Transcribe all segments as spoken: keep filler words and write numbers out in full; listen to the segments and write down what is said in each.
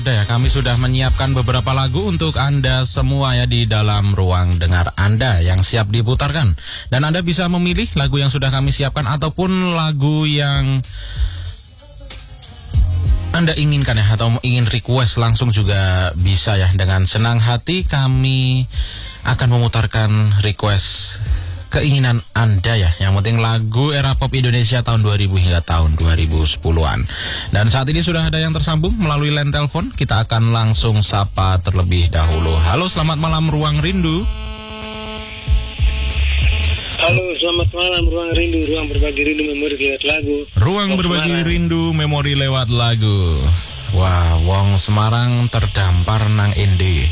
Ya, kami sudah menyiapkan beberapa lagu untuk Anda semua ya di dalam ruang dengar Anda yang siap diputarkan. Dan Anda bisa memilih lagu yang sudah kami siapkan ataupun lagu yang Anda inginkan ya, atau ingin request langsung juga bisa ya. Dengan senang hati kami akan memutarkan request keinginan Anda ya. Yang penting lagu era pop Indonesia tahun dua ribu hingga tahun dua ribu sepuluhan. Dan saat ini sudah ada yang tersambung melalui line telepon. Kita akan langsung sapa terlebih dahulu. Halo, selamat malam Ruang Rindu. Halo, selamat malam Ruang Rindu, ruang berbagi rindu memori lewat lagu. Ruang Wong berbagi Semarang. rindu memori lewat lagu. Wah, Wong Semarang terdampar nang Ende.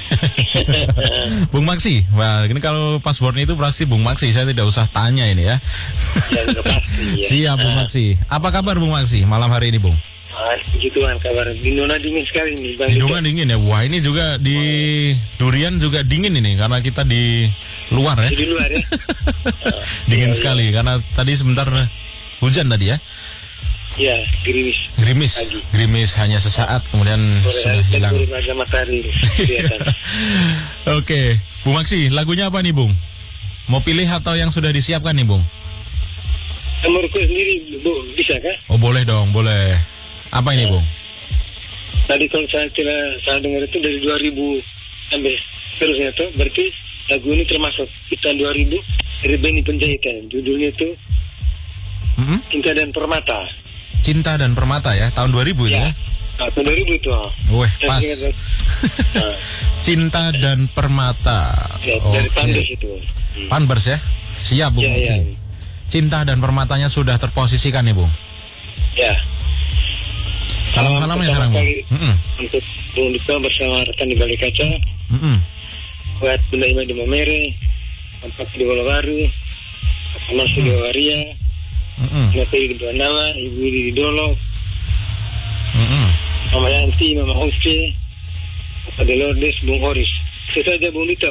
Bung Maksi, wah ini kalau passwordnya itu pasti Bung Maksi, saya tidak usah tanya ini ya. Ya, udah pasti, ya. Siap Bung Maksi. Apa kabar Bung Maksi malam hari ini Bung? Ah, puji Tuhan, kabar di Nona dingin sekali nih Bang. Di Dungan dingin ya. Wah ini juga di Durian juga dingin ini karena kita di luar ya. Di luar ya. Dingin ya, sekali ya. karena tadi sebentar hujan tadi ya. Ya, gerimis. Gerimis, Pagi. gerimis hanya sesaat kemudian Sore sudah hari hilang. turun aja matahari kelihatan. Oke, Bung Maksi, lagunya apa nih Bung? Mau pilih atau yang sudah disiapkan nih Bung? Nomorku sendiri, Bu, bisa kah? Oh boleh dong, boleh. Apa ini Bung? Tadi kalau saya tidak saya dengar itu dari dua ribu sampai terusnya tuh, berarti lagu ini termasuk tahun dua ribu dari Benny Penjahitan. Judulnya itu Mm-hmm. Cinta dan Permata. Cinta dan Permata ya, tahun dua ribu Ya. ya? Ah, tahun dua ribu itu. ah. Weh, Saya pas. ingat, ah. Cinta dan Permata. Ya, dari Pandes itu. Hmm. Panbers ya? Siap Bung Ya, Maksi. ya. Cinta dan Permatanya sudah terposisikan nih Bung. Ya. Salam-salam ya sekarang Bung. kali Mm-mm. untuk Bung Dito bersama rekan di Balik Kaca, Mm-mm. buat Bunda Ima di Mamere, Empat di Wolowaru, Masih di Waria, Mm-mm. Natali di Bandawa, Ibu di Dolo, Mm-mm. Mama Yanti, Mama Hoste, Papa Delordes, Bung Horis. Itu saja Bung Dito.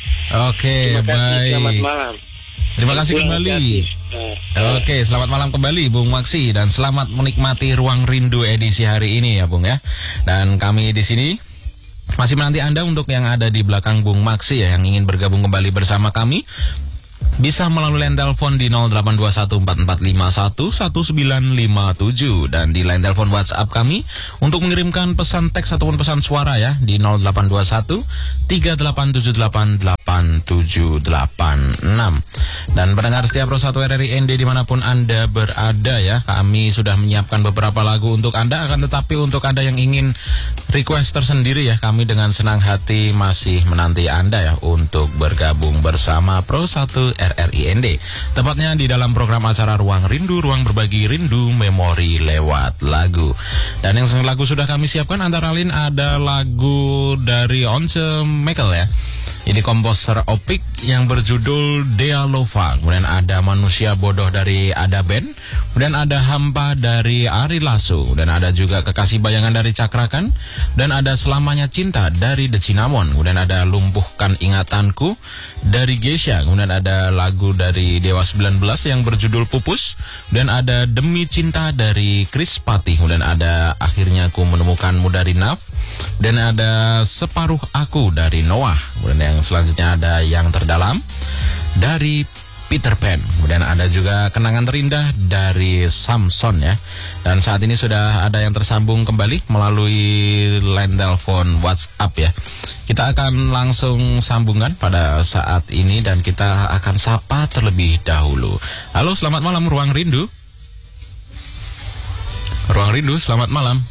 Oke, Terima kasih, selamat baik. malam. Terima kasih Pulang kembali. hati-hati. Nah, Oke, selamat malam kembali Bung Maksi dan selamat menikmati Ruang Rindu edisi hari ini ya Bung ya. Dan kami di sini masih menanti Anda untuk yang ada di belakang Bung Maksi ya yang ingin bergabung kembali bersama kami. Bisa melalui line telepon di nol delapan dua satu empat empat lima satu satu sembilan lima tujuh dan di line telepon WhatsApp kami untuk mengirimkan pesan teks ataupun pesan suara ya di nol delapan dua satu tiga delapan tujuh delapan delapan tujuh delapan enam. Dan pendengar setiap Pro satu R R I N D dimanapun Anda berada ya, kami sudah menyiapkan beberapa lagu untuk Anda, akan tetapi untuk Anda yang ingin request tersendiri ya, kami dengan senang hati masih menanti Anda ya untuk bergabung bersama Pro satu R R I N D. Tepatnya di dalam program acara Ruang Rindu, ruang berbagi rindu memori lewat lagu. Dan yang lagu sudah kami siapkan antara lain ada lagu dari Once Michael ya. Ini komposer Opik yang berjudul Dea Lova. Kemudian ada Manusia Bodoh dari Ada Band. Kemudian ada Hampa dari Ari Lasso. Dan ada juga Kekasih Bayangan dari Cakrakan. Dan ada Selamanya Cinta dari The Cinnamon. Kemudian ada Lumpuhkan Ingatanku dari Geisha. Kemudian ada lagu dari Dewa sembilan belas yang berjudul Pupus. Dan ada Demi Cinta dari Chris Patih. Kemudian ada Akhirnya Ku Menemukanmu dari Naf. Dan ada Separuh Aku dari Noah. Kemudian yang selanjutnya ada Yang Terdalam dari Peter Pan. Kemudian ada juga Kenangan Terindah dari Samson ya. Dan saat ini sudah ada yang tersambung kembali melalui line telepon WhatsApp ya. Kita akan langsung sambungan pada saat ini dan kita akan sapa terlebih dahulu. Halo, selamat malam Ruang Rindu. Ruang Rindu, selamat malam.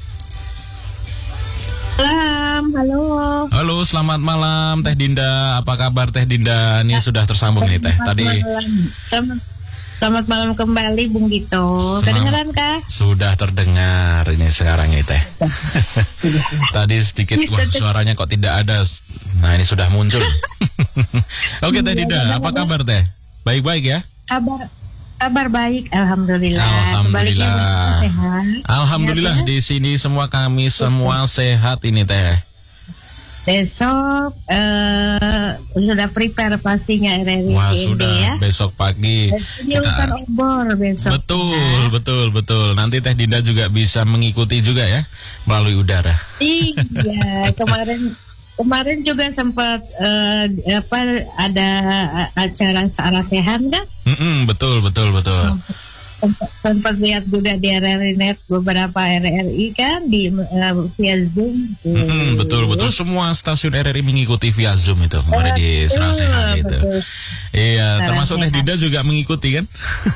Malam, halo. Halo, selamat malam Teh Dinda. Apa kabar Teh Dinda? Ini sudah tersambung nih Teh. Tadi Malam. Selamat, selamat malam kembali Bung Dito. Kedengeran kah? Sudah terdengar ini sekarang ini Teh. Tadi sedikit wah, suaranya kok tidak ada. Nah, ini sudah muncul. Oke Teh Dinda, apa kabar Teh? Baik-baik ya? Kabar kabar baik, alhamdulillah. Alhamdulillah. Sebaliknya sehat. Alhamdulillah Ya, di sini semua kami semua sehat ini Teh. besok uh, sudah prepare pastinya R R I Wah, I N D sudah ya. besok pagi. Penyulutan obor besok. Betul, ya. betul, betul. Nanti Teh Dinda juga bisa mengikuti juga ya melalui udara. Iya, kemarin kemarin juga sempat uh, apa ada acara Sarah Sehat kan? Mm-mm, betul, betul, betul. Sempat, sempat lihat juga di R R I Net beberapa R R I kan di uh, via Zoom. Mm-mm, betul, betul. Semua stasiun R R I mengikuti via Zoom itu kemarin di Sarah Sehat itu. Betul. Iya, Sarah termasuk Teh Sehat. Dinda juga mengikuti kan?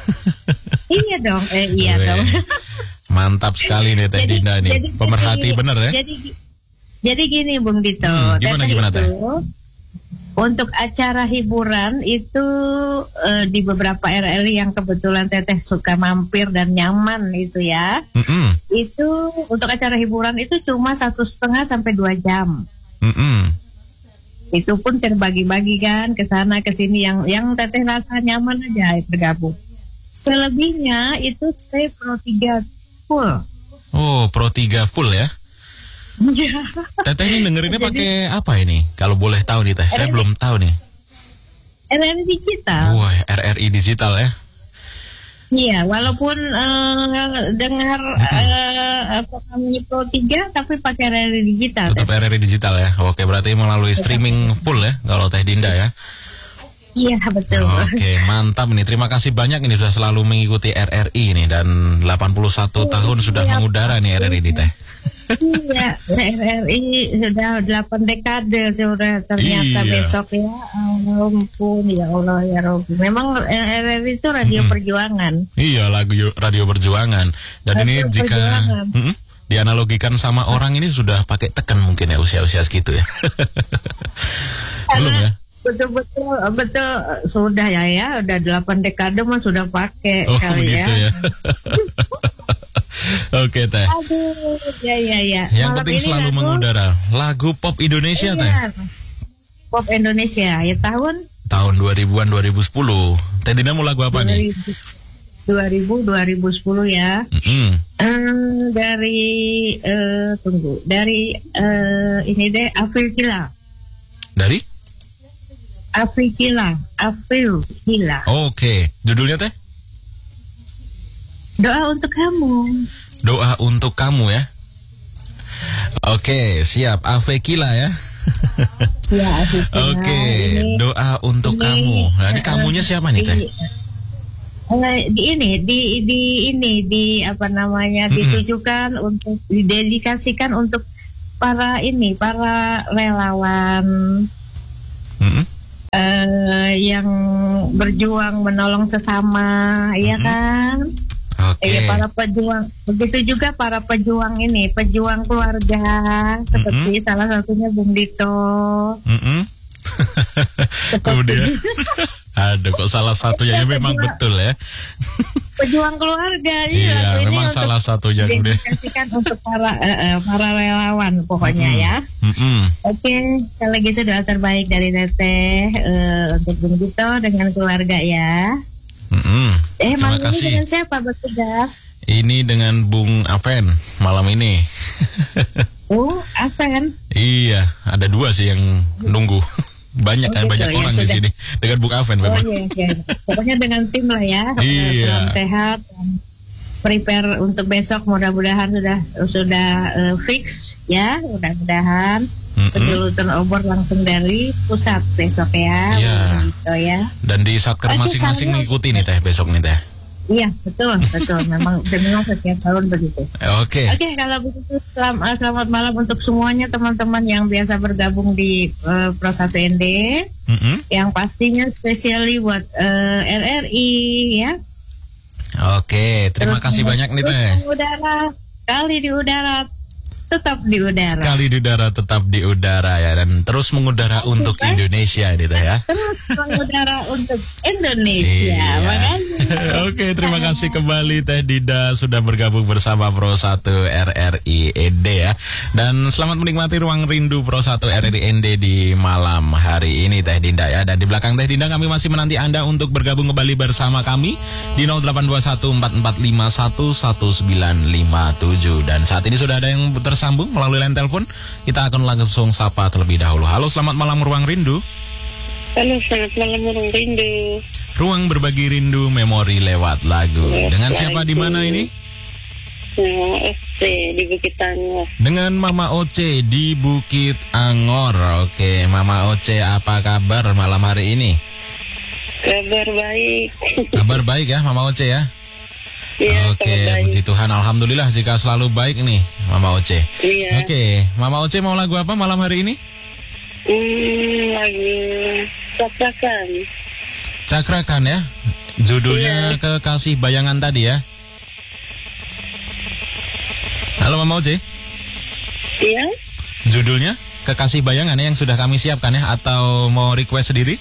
Iya dong, eh, iya Weh, dong. Mantap sekali nih Teh Dinda nih. jadi- Pemerhati jadi- bener ya. Jadi, jadi gini Bung Dito. Hmm, gimana, Teteh gimana, Teh? itu, untuk acara hiburan itu eh, di beberapa R R I yang kebetulan Teteh suka mampir dan nyaman itu ya. Mm-mm, Itu untuk acara hiburan itu cuma satu setengah sampai dua jam. mm-mm. Itu pun terbagi-bagi kan ke sana ke sini yang yang Teteh rasa nyaman aja bergabung. Selebihnya itu stay Pro tiga full. Oh, Pro tiga full ya. Iya. Teteh ini dengerinnya Jadi- pakai apa ini? Kalau boleh tahu nih Teh, saya R R I. belum tahu nih. R R I digital. Wah, R R I digital ya. Iya, walaupun eh, dengar eh, apa namanya Pro tiga tapi pakai R R I digital. Tetap R R I digital ya. Oke, berarti melalui streaming full ya kalau Teh Dinda ya. Iya, betul. Oke, mantap nih. Terima kasih banyak ini sudah selalu mengikuti R R I nih dan delapan puluh satu tahun sudah iya. mengudara nih R R I ini Teh. Iya, R R I sudah delapan dekade sudah ternyata Iya. besok ya. Ampun, ya Allah ya Rabbi. Memang R R I itu radio Mm-mm. perjuangan. Iya, lagu Radio Perjuangan. Dan ini Radio jika Perjuangan. Mm-mm, dianalogikan sama orang ini sudah pakai tekan mungkin ya usia-usia segitu ya. Belum ya? Betul-betul betul sudah ya ya udah delapan dekade mah sudah pakai Oh, kali begitu ya. Oke Teh. Aduh, ya ya ya. Yang Malam penting ini selalu lagu- mengudara lagu pop Indonesia Teh. Iya. Pop Indonesia ya tahun Tahun dua ribuan dua ribu sepuluh. Teh Dinda mau lagu apa nih? dua ribu dua ribu sepuluh ya. Mm-mm. Eh, dari eh, tunggu dari eh, ini deh Afril Kila. Dari? Afril Kila, Afril Kila. Oke, judulnya Teh? Doa untuk kamu. Doa untuk kamu ya. Oke, siap. Ave Kila ya. Ya, Afril Kila. Oke, Ini- doa untuk ini, kamu. Nah, ini eh, kamunya siapa nih Teh? di, eh, di ini di di ini di apa namanya Mm-mm. ditujukan untuk didedikasikan untuk para ini para relawan Mm-mm. eh, yang berjuang menolong sesama, ya Mm-mm. kan? Oke. Eh, para pejuang, begitu juga para pejuang ini, pejuang keluarga, seperti salah satunya Bung Dito. Mm-mm. Kemudian, aduh kok salah satunya ya memang betul ya. Pejuang keluarga, Iya, lagu ini memang untuk salah satunya kemudian. didedikasikan untuk para eh, eh, para relawan pokoknya ya. Mm-mm. Oke, kalau gitu doa terbaik dari Teteh eh, untuk Bung Dito dengan keluarga ya. Mm-mm. Eh, Terima malam ini kasih. dengan siapa bertugas? Ini dengan Bung Aven malam ini. Oh, Aven. Iya, ada dua sih yang nunggu. Banyak Oh, kan, gitu, banyak ya, orang di sudah. sini dengan Bung Aven Oh memang. iya, iya. Pokoknya dengan tim lah ya. Iya. Salam sehat. Prepare untuk besok mudah-mudahan sudah sudah eh, fix ya, mudah-mudahan. Mm-mm. Penyulutan obor langsung dari pusat besok ya. Iya. Gitu ya. Dan di Satker Oke, masing-masing saya- ngikuti nih Teh besok nih Teh. Iya, betul, betul. Memang memang setiap tahun begitu. Oke. Oke, kalau begitu selamat, selamat malam untuk semuanya teman-teman yang biasa bergabung di eh, Pro satu N D. Mm-mm. Yang pastinya spesially buat eh, R R I ya. Oke, terima Terus- kasih banyak nih terus Teh. di udara, kali di udara, tetap di udara. Sekali di udara tetap di udara ya, dan terus mengudara untuk Teh. Indonesia nih Teh ya. Terus mengudara untuk Indonesia. Iya. Makasih. Oke, terima kasih kembali Teh Dinda sudah bergabung bersama Pro satu R R I N D ya. Dan selamat menikmati Ruang Rindu Pro satu R R I N D di malam hari ini Teh Dinda ya. Dan di belakang Teh Dinda kami masih menanti Anda untuk bergabung kembali bersama kami di nol delapan dua satu empat empat lima satu satu sembilan lima tujuh. Dan saat ini sudah ada yang tersambung tersambung melalui line telepon. Kita akan langsung sapa terlebih dahulu. Halo, selamat malam Ruang Rindu. Halo, selamat malam Ruang Rindu. Ruang berbagi rindu, memori lewat lagu. Dengan siapa di mana ini? Mama Oce di Bukit Angor. Dengan Mama Oce di Bukit Angor. Oke, Mama Oce, apa kabar malam hari ini? Kabar baik. Kabar baik ya, Mama Oce ya? Iya, Oke, puji Tuhan, alhamdulillah jika selalu baik nih, Mama Oce. Iya. Oke, Mama Oce mau lagu apa malam hari ini? Hmm, lagu Cakrakan. Cakrakan ya, judulnya Iya. Kekasih Bayangan tadi ya. Halo Mama Oce, Iya. judulnya Kekasih Bayangan ya, yang sudah kami siapkan ya, atau mau request sendiri?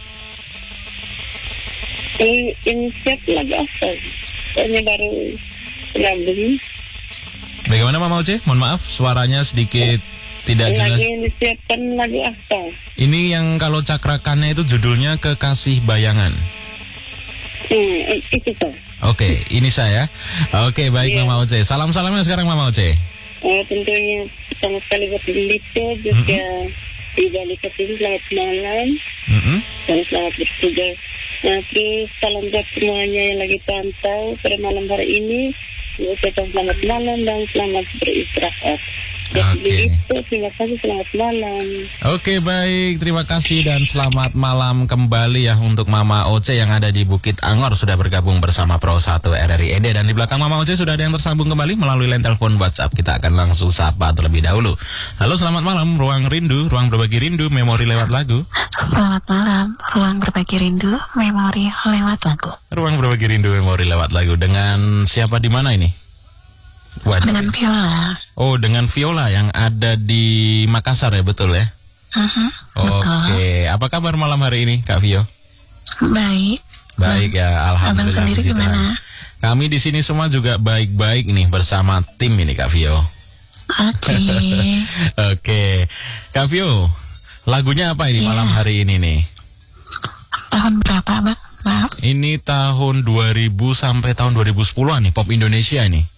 Ini, ini siap lagu apa? Soalnya baru gabung. Bagaimana Mama Oce? Mohon maaf, suaranya sedikit tidak jelas. Lagi ini siapkan lagu apa? Ini yang kalau Cakrakannya itu judulnya Kekasih Bayangan. Hmm, itu tuh. Oke, ini saya. Oke, baik Iya. Mama Oce. Salam-salamnya sekarang Mama Oce. Oh, tentunya pertama sekali buat Lito juga di balik itu selamat malam Mm-mm. dan selamat bertugas. Nah, terus salam buat semuanya yang lagi pantau pada malam hari ini. Ucapkan selamat malam dan selamat beristirahat. Dan Oke. itu terima kasih, selamat malam. Oke, baik. Terima kasih dan selamat malam kembali ya untuk Mama Oce yang ada di Bukit Angor, sudah bergabung bersama Pro satu R R I E D. Dan di belakang Mama Oce sudah ada yang tersambung kembali melalui line telepon WhatsApp. Kita akan langsung sapa terlebih dahulu. Halo, selamat malam Ruang Rindu, Ruang Berbagi Rindu, memori lewat lagu. Selamat malam, Ruang Berbagi Rindu, memori lewat lagu. Ruang Berbagi Rindu, memori lewat lagu. Dengan siapa di mana ini? Waduh. Dengan Viola. Oh, dengan Viola yang ada di Makassar ya, betul ya? Mhm, Oke, betul. apa kabar malam hari ini, Kak Vio? Baik. Baik ya, Abang alhamdulillah. sendiri puji Tuhan. gimana? Kami di sini semua juga baik-baik nih bersama tim ini, Kak Vio. Oke. Oke, Kak Vio, lagunya apa ini Iya. malam hari ini nih? Tahun berapa, Bang? Maaf. Ini tahun dua ribu sampai tahun dua ribu sepuluhan nih, pop Indonesia ini.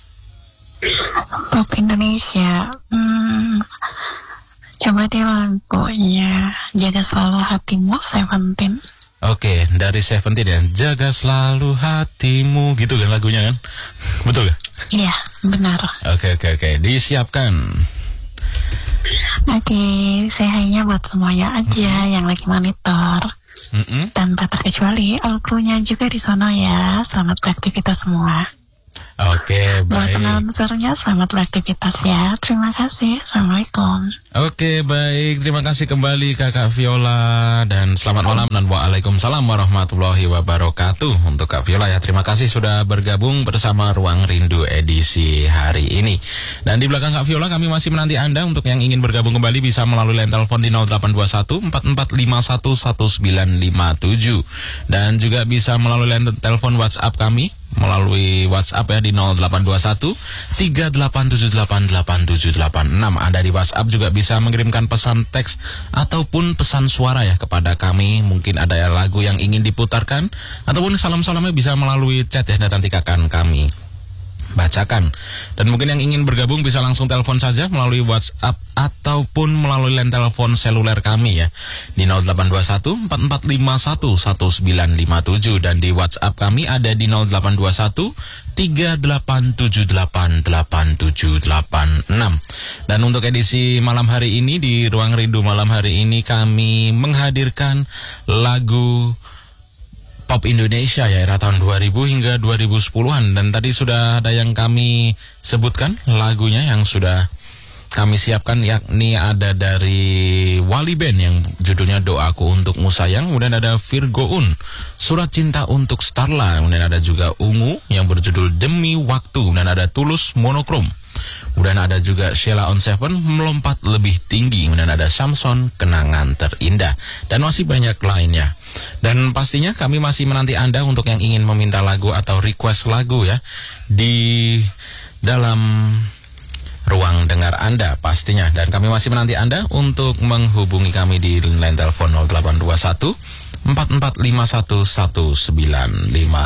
Pop Indonesia. Hmm, coba deh lagunya Jaga Selalu Hatimu, Seventeen. Oke, dari Seventeen ya, Jaga Selalu Hatimu, gitu kan lagunya kan? Betul gak? Iya, benar. Oke, oke, oke, disiapkan. Oke, saya hanya buat semuanya aja yang lagi monitor. Mm-mm. Tanpa terkecuali, alkrunya juga di sana ya. Selamat beraktivitas semua. Oke, Buat baik. announcernya selamat beraktivitas ya. Terima kasih. Assalamualaikum. Oke, baik. Terima kasih kembali Kakak Viola dan selamat malam dan waalaikumsalam warahmatullahi wabarakatuh untuk Kak Viola ya. Terima kasih sudah bergabung bersama Ruang Rindu edisi hari ini. Dan di belakang Kak Viola kami masih menanti Anda untuk yang ingin bergabung kembali bisa melalui line telepon di nol delapan dua satu empat empat lima satu satu sembilan lima tujuh dan juga bisa melalui line telepon WhatsApp kami melalui WhatsApp ya di nol delapan dua satu tiga delapan tujuh delapan delapan tujuh delapan enam. Anda di WhatsApp juga bisa mengirimkan pesan teks ataupun pesan suara ya kepada kami. Mungkin ada lagu yang ingin diputarkan ataupun salam-salamnya bisa melalui chat ya, dan nanti akan kami bacakan. Dan mungkin yang ingin bergabung bisa langsung telepon saja melalui WhatsApp ataupun melalui line telepon seluler kami ya di nol delapan dua satu empat empat lima satu satu sembilan lima tujuh dan di WhatsApp kami ada di nol delapan dua satu tiga delapan tujuh delapan delapan tujuh delapan enam. Dan untuk edisi malam hari ini di Ruang Rindu malam hari ini kami menghadirkan lagu pop Indonesia ya era tahun dua ribu hingga dua ribu sepuluhan, dan tadi sudah ada yang kami sebutkan lagunya yang sudah kami siapkan, yakni ada dari Wali Band yang judulnya Doaku Untukmu Sayang, kemudian ada Virgoun Surat Cinta Untuk Starla, kemudian ada juga Ungu yang berjudul Demi Waktu, dan ada Tulus Monokrom, kemudian ada juga Sheila on Seven Melompat Lebih Tinggi, kemudian ada Samson Kenangan Terindah, dan masih banyak lainnya. Dan pastinya kami masih menanti Anda untuk yang ingin meminta lagu atau request lagu ya di dalam ruang dengar Anda pastinya. Dan kami masih menanti Anda untuk menghubungi kami di line telepon nol delapan dua satu empat empat lima satu satu sembilan lima